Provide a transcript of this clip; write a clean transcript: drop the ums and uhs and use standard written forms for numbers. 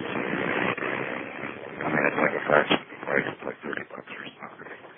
I mean, it's like a fraction of the price. It's like $30 or something.